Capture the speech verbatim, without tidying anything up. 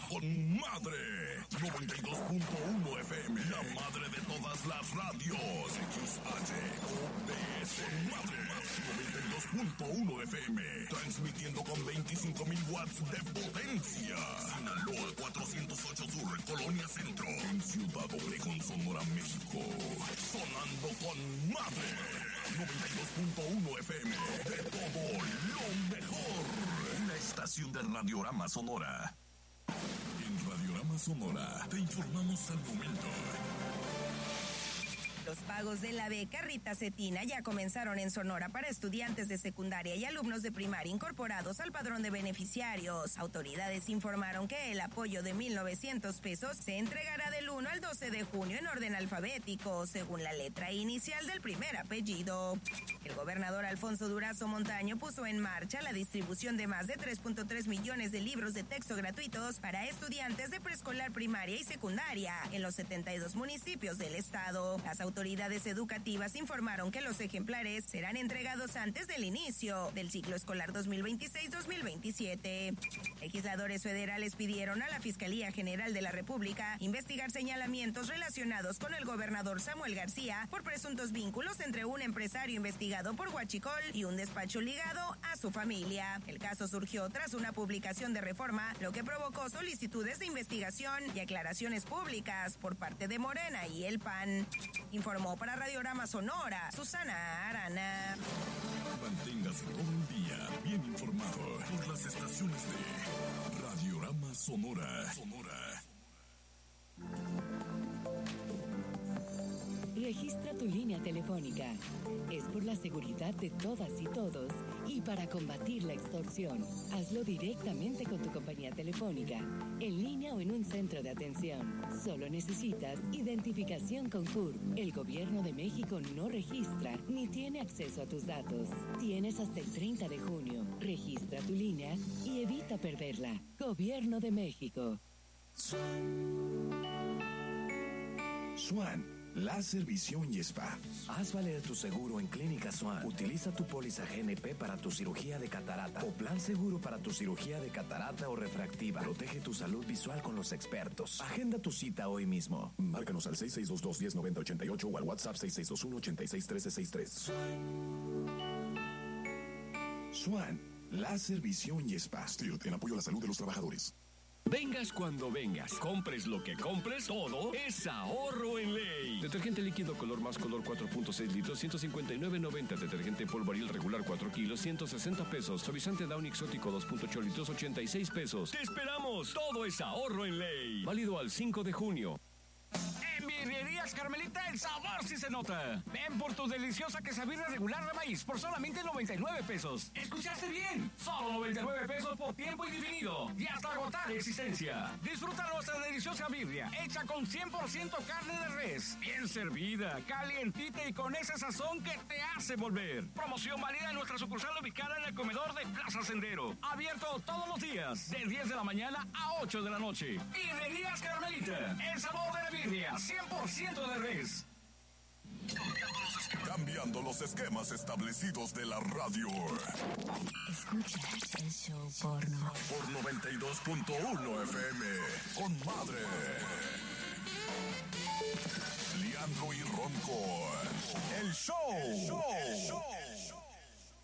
con madre. noventa y dos punto uno F M, la madre de todas las radios. X H O P S, madre. noventa y dos punto uno F M, transmitiendo con veinticinco mil watts de potencia. Sinaloa cuatrocientos ocho Sur, Colonia Centro, en Ciudad Obregón, Sonora, México. Sonando con madre. noventa y dos punto uno F M, de todo lo mejor. Una estación de Radiorama Sonora. En Radiorama Sonora te informamos al momento. Los pagos de la beca Rita Cetina ya comenzaron en Sonora para estudiantes de secundaria y alumnos de primaria incorporados al padrón de beneficiarios. Autoridades informaron que el apoyo de mil novecientos pesos se entregará del uno al doce de junio en orden alfabético, según la letra inicial del primer apellido. El gobernador Alfonso Durazo Montaño puso en marcha la distribución de más de tres punto tres millones de libros de texto gratuitos para estudiantes de preescolar, primaria y secundaria en los setenta y dos municipios del estado. Las autoridades educativas informaron que los ejemplares serán entregados antes del inicio del ciclo escolar dos mil veintiséis dos mil veintisiete. Legisladores federales pidieron a la Fiscalía General de la República investigar señalamientos relacionados con el gobernador Samuel García por presuntos vínculos entre un empresario investigado por huachicol y un despacho ligado a su familia. El caso surgió tras una publicación de Reforma, lo que provocó solicitudes de investigación y aclaraciones públicas por parte de Morena y el P A N. Informó para Radiorama Sonora, Susana Arana. Manténgase todo el día bien informado por las estaciones de Radiorama Sonora. Sonora. Registra tu línea telefónica. Es por la seguridad de todas y todos y para combatir la extorsión. Hazlo directamente con tu compañía telefónica, en línea o en un centro de atención. Solo necesitas identificación con C U R P. El Gobierno de México no registra ni tiene acceso a tus datos. Tienes hasta el treinta de junio. Registra tu línea y evita perderla. Gobierno de México. Swan. Láser, visión y spa. Haz valer tu seguro en Clínica Swan. Utiliza tu póliza G N P para tu cirugía de catarata o plan seguro para tu cirugía de catarata o refractiva. Protege tu salud visual con los expertos. Agenda tu cita hoy mismo. Márcanos al seis seis dos dos, uno cero nueve cero ocho o al WhatsApp seis seis dos uno, ocho seis uno tres seis tres. Swan. Láser, visión y spa. Still, en apoyo a la salud de los trabajadores. Vengas cuando vengas, compres lo que compres, todo es ahorro en ley. Detergente líquido color más color cuatro punto seis litros, ciento cincuenta y nueve noventa. Detergente polvo Ariel regular cuatro kilos, ciento sesenta pesos. Suavizante Downy exótico dos punto ocho litros, ochenta y seis pesos. ¡Te esperamos! Todo es ahorro en ley. Válido al cinco de junio. En Birrerías Carmelita el sabor sí se nota. Ven por tu deliciosa quesabirria regular de maíz por solamente noventa y nueve pesos. ¿Escuchaste bien? Solo noventa y nueve pesos por tiempo indefinido y hasta agotar existencia. Disfruta nuestra deliciosa birria hecha con cien por ciento carne de res, bien servida, calientita y con ese sazón que te hace volver. Promoción válida en nuestra sucursal ubicada en el comedor de Plaza Sendero. Abierto todos los días de diez de la mañana a ocho de la noche. Birrerías Carmelita, el sabor de la birria, cien por ciento de res. Cambiando los esquemas establecidos de la radio. Escucha el show porno. Por noventa y dos punto uno F M. Con madre. Leandro y Ronco. El show. El show. El show.